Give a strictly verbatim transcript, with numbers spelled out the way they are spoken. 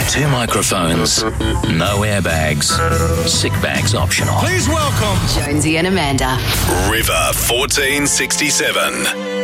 Two microphones, no airbags, sick bags optional. Please welcome Jonesy and Amanda. River fourteen sixty-seven.